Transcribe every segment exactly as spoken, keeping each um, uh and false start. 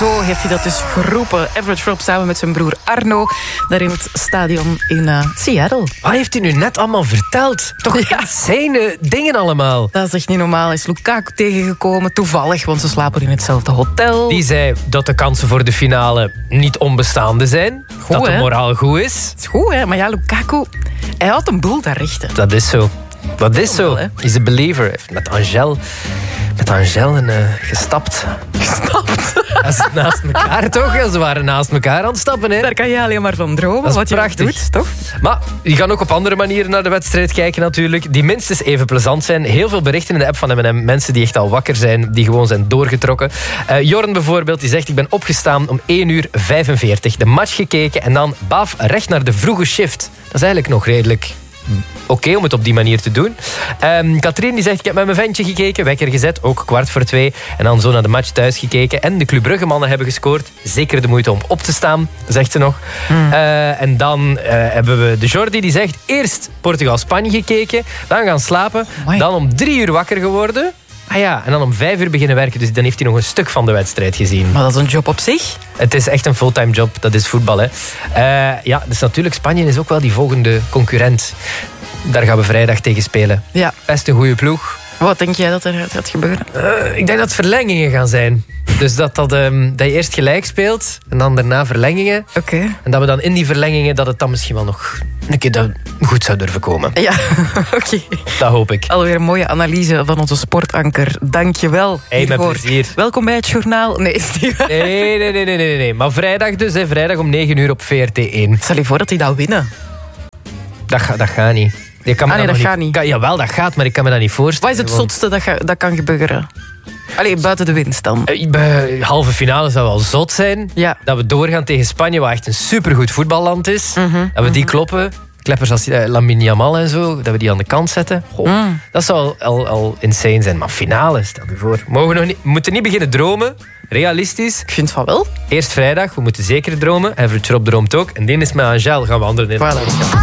Zo heeft hij dat dus geroepen. Average Rob samen met zijn broer Arno. Daar in het stadion in uh, Seattle. Wat heeft hij nu net allemaal verteld? Toch Ja. insane dingen allemaal. Dat is echt niet normaal. Hij is Lukaku tegengekomen. Toevallig, want ze slapen in hetzelfde hotel. Die zei dat de kansen voor de finale niet onbestaande zijn. Goed, dat de hè? moraal goed is. Dat is goed, hè? Maar ja, Lukaku, hij had een boel daar richten. Dat is zo. Dat is zo. Wel, hè? Is een believer. Hij heeft Met Angel, met Angel en, uh, gestapt. Gestapt. Dat is naast elkaar toch? Ja, ze waren naast elkaar aan het stappen. Hè? Daar kan je alleen maar van dromen. Dat is wat je prachtig. doet, toch? Maar je kan ook op andere manieren naar de wedstrijd kijken natuurlijk. Die minstens even plezant zijn. Heel veel berichten in de app van M en M. Mensen die echt al wakker zijn. Die gewoon zijn doorgetrokken. Uh, Jorn bijvoorbeeld, die zegt... Ik ben opgestaan om één uur vijfenveertig. De match gekeken en dan baf recht naar de vroege shift. Dat is eigenlijk nog redelijk... Oké okay, om het op die manier te doen. Um, Katrien die zegt, ik heb met mijn ventje gekeken, wekker gezet, ook kwart voor twee. En dan zo naar de match thuis gekeken. En de Club Brugge mannen hebben gescoord. Zeker de moeite om op te staan, zegt ze nog. Mm. Uh, en dan uh, hebben we de Jordi die zegt, eerst Portugal-Spanje gekeken, dan gaan slapen, Amai. Dan om drie uur wakker geworden. Ah ja, en dan om vijf uur beginnen werken. Dus dan heeft hij nog een stuk van de wedstrijd gezien. Maar dat is een job op zich. Het is echt een fulltime job. Dat is voetbal, hè. Uh, ja, dus natuurlijk, Spanje is ook wel die volgende concurrent. Daar gaan we vrijdag tegen spelen. Ja. Best een goede ploeg. Wat denk jij dat er gaat gebeuren? Uh, ik denk dat het verlengingen gaan zijn. Dus dat, dat, um, dat je eerst gelijk speelt en dan daarna verlengingen. Oké. Okay. En dat we dan in die verlengingen dat het dan misschien wel nog een keer goed zou durven komen. Ja, oké. Okay. Dat hoop ik. Alweer een mooie analyse van onze sportanker. Dank je wel. Hey, met plezier. Welkom bij het journaal. Nee, is niet waar. Nee, nee, nee, nee, nee, nee. Maar vrijdag dus, hè, vrijdag om negen uur op V R T één. Stel je voor dat die dat winnen. Dat, ga, dat gaat niet. Je kan me ah nee, dat, dat niet, gaat niet. Kan, jawel, dat gaat, maar ik kan me dat niet voorstellen. Wat is het want... zotste dat, ga, dat kan gebeuren? Allee, buiten de winst dan. Uh, halve finale zou wel zot zijn. Ja. Dat we doorgaan tegen Spanje, wat echt een supergoed voetballand is. Mm-hmm, dat we die mm-hmm. kloppen. Kleppers als uh, Lamine Yamal en zo, dat we die aan de kant zetten. Goh, mm. Dat zou al, al, al insane zijn. Maar finale, stel je voor. Mogen we, nog niet, we moeten niet beginnen dromen. Realistisch. Ik vind van wel. Eerst vrijdag, we moeten zeker dromen. Average Rob droomt ook. En die is met Angel, gaan we anderen in. Voilà.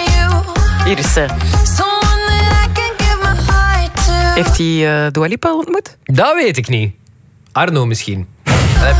Hier is ze. Heeft hij uh, Dua Lipa ontmoet? Dat weet ik niet. Arno misschien.